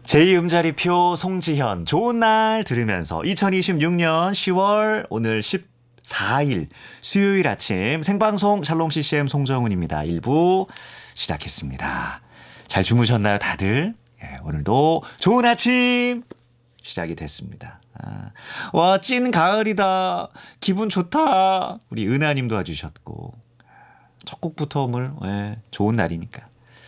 제2음자리표 송지현 좋은 날 들으면서 2026년 10월 오늘 14일 수요일 아침 생방송 샬롬 CCM 송정훈입니다. 1부 시작했습니다. 잘 주무셨나요 다들? 예, 오늘도 좋은 아침 시작이 됐습니다. 와, 찐 가을이다. 기분 좋다. 우리 은하님도 와주셨고 첫 곡부터 오늘 좋은 날이니까.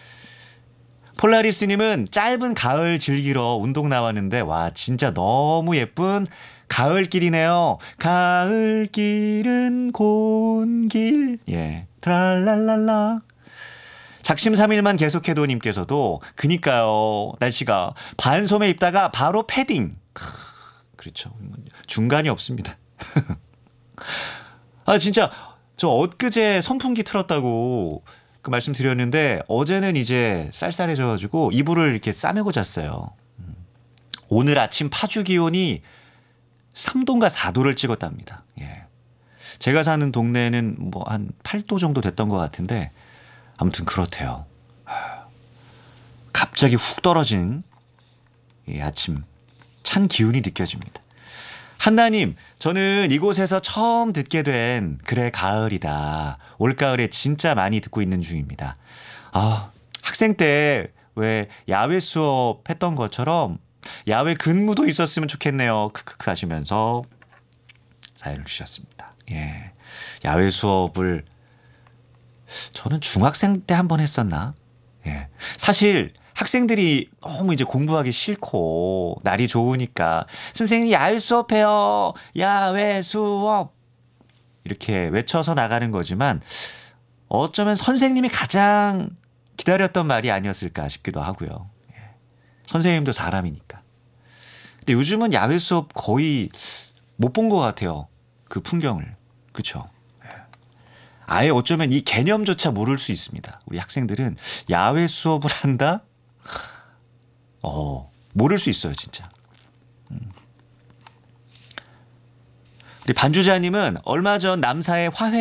폴라리스님은 짧은 가을 즐기러 운동 나왔는데 와 진짜 너무 예쁜 가을길이네요. 가을길은 고운 길. 예, 트랄랄랄라. 작심삼일만 계속해도 님께서도 그니까요. 날씨가 반소매 입다가 바로 패딩. 그렇죠. 중간이 없습니다. 아 진짜 저 엊그제 선풍기 틀었다고 그 말씀드렸는데 어제는 이제 쌀쌀해져가지고 이불을 이렇게 싸매고 잤어요. 오늘 아침 파주 기온이 3도인가 4도를 찍었답니다. 예. 제가 사는 동네는 뭐 한 8도 정도 됐던 것 같은데 아무튼 그렇대요. 갑자기 훅 떨어진 이 아침 찬 기운이 느껴집니다. 한나님, 저는 이곳에서 처음 듣게 된 그래 가을이다. 올가을에 진짜 많이 듣고 있는 중입니다. 아, 학생 때 왜 야외 수업 했던 것처럼 야외 근무도 있었으면 좋겠네요. 크크크 하시면서 사연을 주셨습니다. 예. 야외 수업을 저는 중학생 때 한 번 했었나? 예. 사실 학생들이 너무 이제 공부하기 싫고 날이 좋으니까 선생님 야외 수업해요. 야외 수업. 이렇게 외쳐서 나가는 거지만 어쩌면 선생님이 가장 기다렸던 말이 아니었을까 싶기도 하고요. 예. 선생님도 사람이니까. 근데 요즘은 야외 수업 거의 못 본 것 같아요. 그 풍경을. 그렇죠? 아예 어쩌면 이 개념조차 모를 수 있습니다. 우리 학생들은 야외 수업을 한다? 모를 수 있어요, 진짜. 우리 반주자님은 얼마 전 남사의 화훼